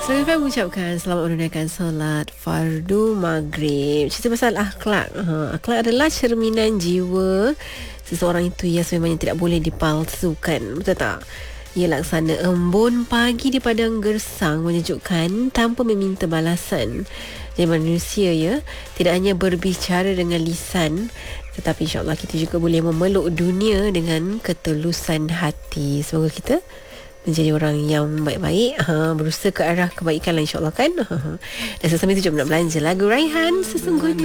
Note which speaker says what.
Speaker 1: Saya mengucapkan selamat menunaikan solat fardu maghrib. Cerita pasal akhlak. Akhlak adalah cerminan jiwa seseorang itu yang sebenarnya tidak boleh dipalsukan. Betul tak? Ia laksana embun pagi di padang gersang, menyejukkan tanpa meminta balasan. Jadi manusia ya, tidak hanya berbicara dengan lisan, tetapi insyaAllah kita juga boleh memeluk dunia dengan ketulusan hati. Semoga kita menjadi orang yang baik-baik, berusaha ke arah kebaikan lah, insyaAllah kan. Dan sesambil itu jom nak belanja lagu Raihan Sesungguhnya.